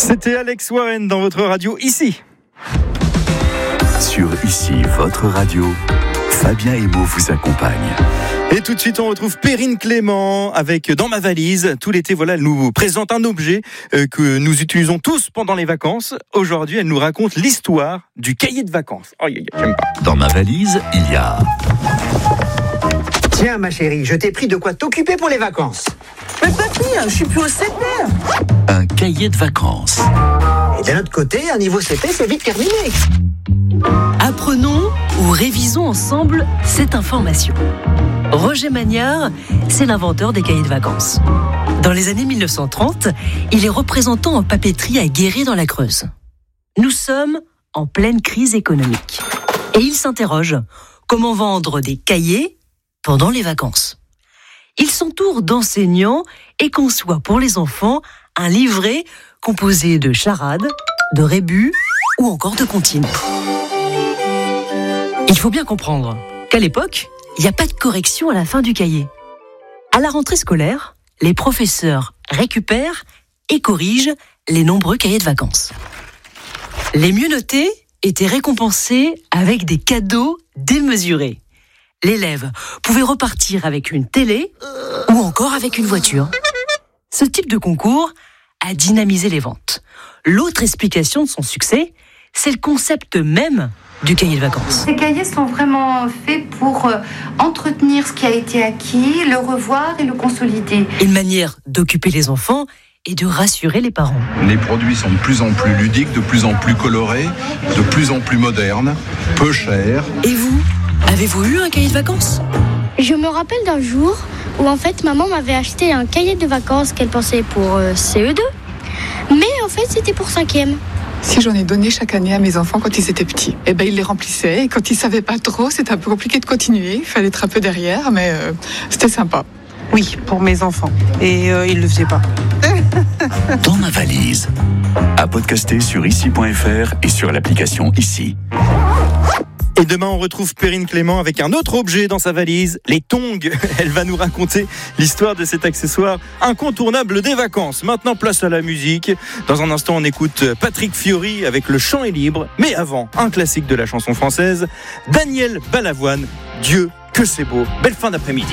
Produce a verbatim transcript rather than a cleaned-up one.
C'était Alex Warren dans votre radio ici. Sur Ici, votre radio, Fabien Emo vous accompagne. Et tout de suite, on retrouve Perrine Clément avec Dans ma valise. Tout l'été, voilà, elle nous présente un objet euh, que nous utilisons tous pendant les vacances. Aujourd'hui, elle nous raconte l'histoire du cahier de vacances. Oh, j'aime pas. Dans ma valise, il y a... Tiens, ma chérie, je t'ai pris de quoi t'occuper pour les vacances. Mais papy, je suis plus au C P. Un cahier de vacances. Et d'un autre côté, un niveau C P, c'est vite terminé. Apprenons ou révisons ensemble cette information. Roger Magnard, c'est l'inventeur des cahiers de vacances. Dans les années mille neuf cent trente, il est représentant en papeterie à Guéret dans la Creuse. Nous sommes en pleine crise économique. Et il s'interroge, comment vendre des cahiers pendant les vacances ? Il s'entoure d'enseignants et conçoit pour les enfants un livret composé de charades, de rébus ou encore de comptines. Il faut bien comprendre qu'à l'époque, il n'y a pas de correction à la fin du cahier. À la rentrée scolaire, les professeurs récupèrent et corrigent les nombreux cahiers de vacances. Les mieux notés étaient récompensés avec des cadeaux démesurés. L'élève pouvait repartir avec une télé ou encore avec une voiture. Ce type de concours a dynamisé les ventes. L'autre explication de son succès, c'est le concept même du cahier de vacances. Ces cahiers sont vraiment faits pour euh, entretenir ce qui a été acquis, le revoir et le consolider. Une manière d'occuper les enfants et de rassurer les parents. Les produits sont de plus en plus ludiques, de plus en plus colorés, de plus en plus modernes, peu chers. Et vous, avez-vous eu un cahier de vacances ? Je me rappelle d'un jour où en fait maman m'avait acheté un cahier de vacances qu'elle pensait pour euh, C E deux, mais en fait c'était pour cinquième. Si j'en ai donné chaque année à mes enfants quand ils étaient petits, et ben ils les remplissaient et quand ils savaient pas trop, c'était un peu compliqué de continuer, il fallait être un peu derrière, mais euh, c'était sympa. Oui, pour mes enfants. Et euh, ils le faisaient pas. Dans ma valise. À podcaster sur ici point f r et sur l'application Ici. Et demain, on retrouve Perrine Clément avec un autre objet dans sa valise, les tongs. Elle va nous raconter l'histoire de cet accessoire incontournable des vacances. Maintenant, place à la musique. Dans un instant, on écoute Patrick Fiori avec Le Chant est libre. Mais avant, un classique de la chanson française, Daniel Balavoine, Dieu, que c'est beau. Belle fin d'après-midi.